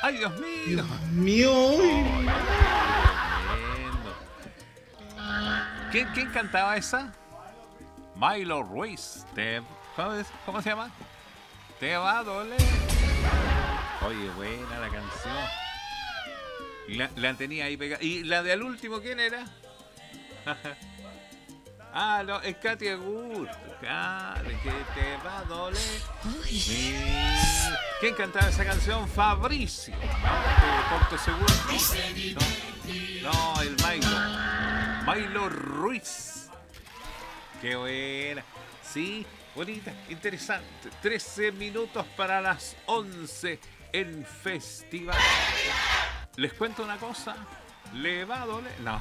¡Ay, Dios mío! Dios mío. Ay, qué tremendo. ¿Quién cantaba esa? Milo Ruiz. ¿Cómo se llama? Te va a doler. Oye, buena la canción. La tenía ahí pegada. ¿Y la de al último quién era? Ah, no, es Katia Gut. Claro, que te va a doler. ¿Quién cantaba esa canción? Fabricio. ¿No? De Porto Seguro. No, el Milo. Milo Ruiz. Qué buena. Sí, bonita, interesante. 13 minutos para las 11 en Festival. ¿Les cuento una cosa? ¿Le va a doler? No.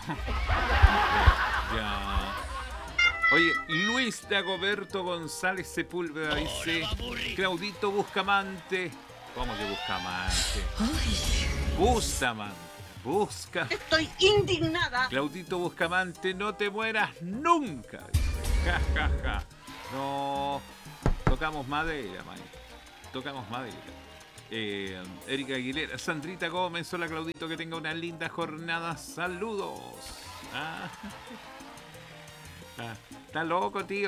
Ya. Oye, Luis Dagoberto González Sepúlveda dice: Claudito Buscamante. ¿Cómo que Buscamante? Bustamante. Busca. Estoy indignada. Claudito Buscamante, no te mueras nunca. Ja, ja, ja. No. Tocamos madera, man. Tocamos madera. Erika Aguilera, Sandrita Gómez, hola Claudito, que tenga una linda jornada. Saludos. Está loco, tío.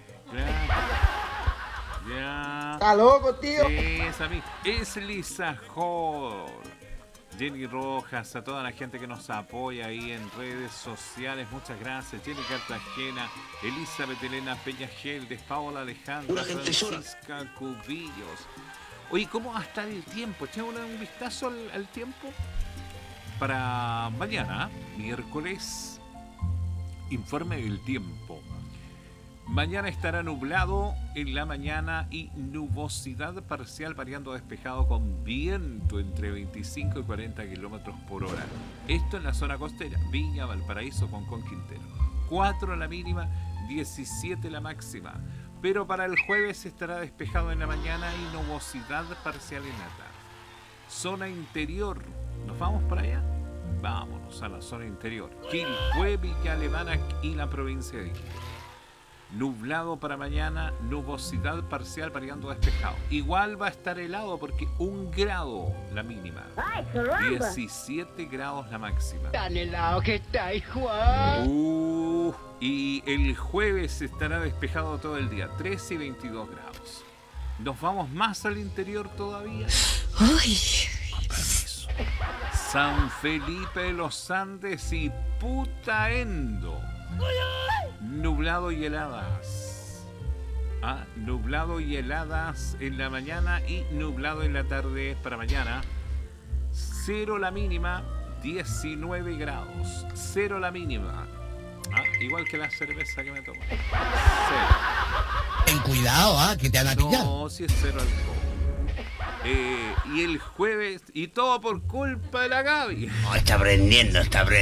Ya. Está loco, tío. Sí, es a mí. Es Lisa Hall. Jenny Rojas, a toda la gente que nos apoya ahí en redes sociales, muchas gracias. Jenny Cartagena, Elizabeth Elena Peña Geldes, Paola Alejandra, Francisca Cubillos. Oye, ¿cómo va a estar el tiempo? Echemos un vistazo al tiempo para mañana, miércoles. Informe del tiempo. Mañana estará nublado en la mañana y nubosidad parcial variando despejado con viento entre 25 y 40 kilómetros por hora. Esto en la zona costera, Viña, Valparaíso, Concón, Quintero. 4 la mínima, 17 la máxima. Pero para el jueves estará despejado en la mañana y nubosidad parcial en la tarde. Zona interior. ¿Nos vamos para allá? Vámonos a la zona interior. Quilpué, Villa Alemana y la provincia de Iquique. Nublado para mañana, nubosidad parcial variando despejado. Igual va a estar helado porque 1 grado la mínima. 17 grados la máxima. Tan helado que está, Juan. Y el jueves estará despejado todo el día, 13 y 22 grados. Nos vamos más al interior todavía. Permiso. San Felipe de los Andes y Putaendo. Nublado y heladas. Nublado y heladas en la mañana y nublado en la tarde para mañana. 0 la mínima, 19 grados. 0 la mínima. Igual que la cerveza que me tomo. 0. Ten cuidado, que te van a pillar. No, si es 0 alcohol. Y el jueves, y todo por culpa de la Gaby. Oh, está aprendiendo.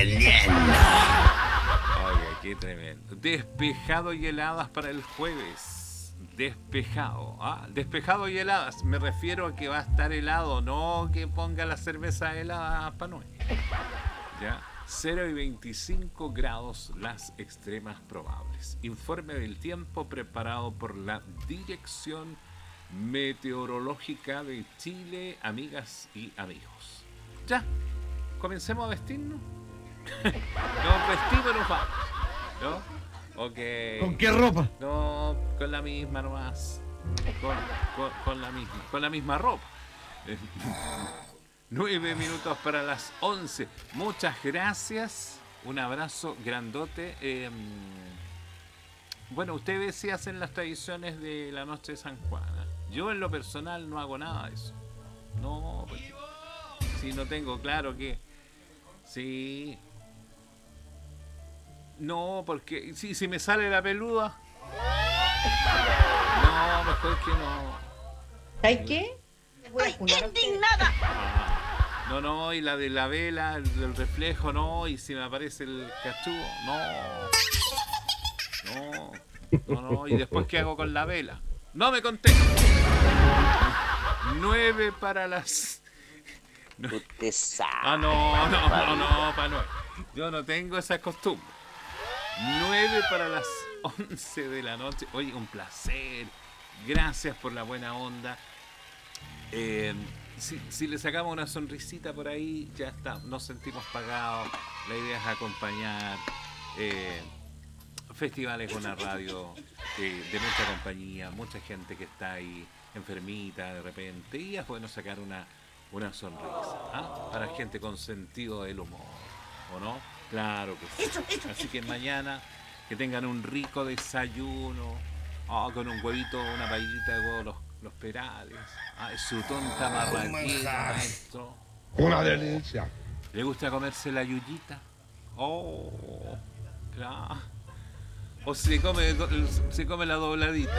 Oye, qué tremendo. Despejado y heladas para el jueves. Despejado. Despejado y heladas. Me refiero a que va a estar helado, no que ponga la cerveza helada para Noé. Ya. 0 y 25 grados las extremas probables. Informe del tiempo preparado por la Dirección Meteorológica de Chile, amigas y amigos. Ya, comencemos a vestirnos. Nos vestimos y nos vamos, ¿no? Okay. ¿Con qué ropa? No, con la misma nomás. Con la misma ropa. 9 minutos para las 11. Muchas gracias. Un abrazo grandote. Bueno, ustedes sí hacen las tradiciones de la noche de San Juan. Yo en lo personal no hago nada de eso. No, porque si no tengo claro que... Sí. No, porque si me sale la peluda. No, mejor que no. ¿Sabes qué? Estoy indignada. No, y la de la vela, el del reflejo, no, y si me aparece el cachudo, no, y después ¿qué hago con la vela? No me conté. 9 para las... No. No, pa' no. Yo no tengo esa costumbre. 9 para las 11 de la noche. Oye, un placer. Gracias por la buena onda. si le sacamos una sonrisita por ahí, ya está, nos sentimos pagados. La idea es acompañar festivales con la radio de mucha compañía, mucha gente que está ahí enfermita de repente, y es bueno sacar una sonrisa, para gente con sentido del humor, ¿o no? Claro que sí. Así que mañana que tengan un rico desayuno, con un huevito, una paillita de huevo, los perales, su tonta marraqueta, maestro. Una delicia. ¿Le gusta comerse la yuyita? Oh, claro. O se come la dobladita.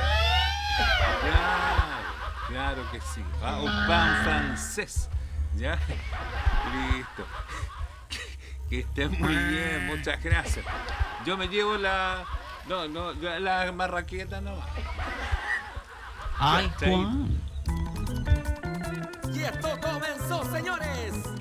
Claro que sí. Un pan francés. ¿Ya? Listo. Que estén muy bien, muchas gracias. Yo me llevo la marraqueta nomás. Ay, Juan. Y esto comenzó, señores.